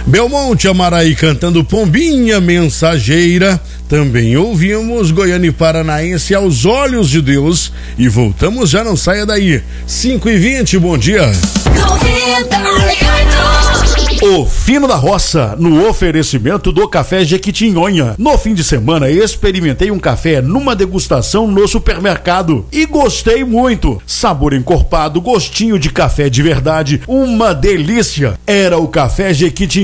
Belmonte, Amaraí cantando Pombinha Mensageira. Também ouvimos Goiânia e Paranaense Aos Olhos de Deus. E voltamos, já não saia daí. 5h20, bom dia. O Fino da Roça, no oferecimento do Café Jequitinhonha. No fim de semana, experimentei um café numa degustação no supermercado e gostei muito. Sabor encorpado, gostinho de café de verdade, uma delícia. Era o Café Jequitinhonha.